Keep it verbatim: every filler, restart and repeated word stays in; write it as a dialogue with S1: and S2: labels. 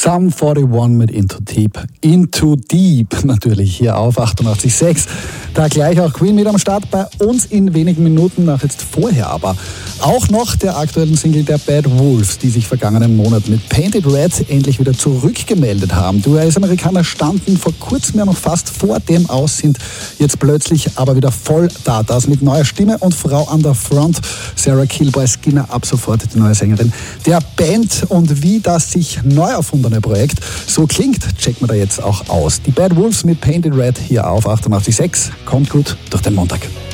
S1: Sum einundvierzig mit Into Deep. Into Deep natürlich hier auf achtundachtzig Komma sechs. Da gleich auch Queen mit am Start bei uns in wenigen Minuten nach jetzt vorher. Aber auch noch der aktuellen Single der Bad Wolves, die sich vergangenen Monat mit Painted Red endlich wieder zurückgemeldet haben. Die U S-Amerikaner standen vor kurzem ja noch fast vor dem Aus, sind jetzt plötzlich aber wieder voll da. Das mit neuer Stimme und Frau an der Front. Sarah Kilboy Skinner ab sofort die neue Sängerin der Band. Und wie das sich neu erfundene Projekt so klingt, checken wir da jetzt auch aus. Die Bad Wolves mit Painted Red hier auf achtundachtzig Komma sechs. Kommt gut durch den Montag.